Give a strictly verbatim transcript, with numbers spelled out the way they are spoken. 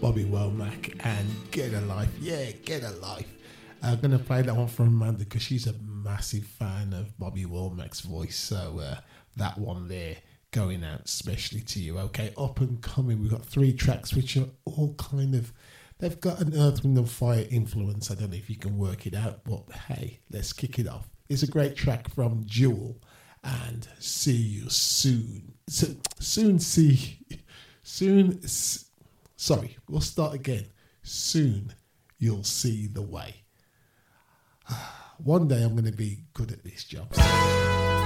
Bobby Womack and Get a Life. Yeah, Get a Life. I'm going to play that one from Amanda because she's a massive fan of Bobby Womack's voice. So uh, that one there going out especially to you. Okay, up and coming. We've got three tracks which are all kind of, they've got an Earth, Wind and Fire influence. I don't know if you can work it out, but hey, let's kick it off. It's a great track from Jewel and See You Soon. So, soon see, soon, s- sorry, we'll start again. Soon you'll see the way. One day I'm going to be good at this job.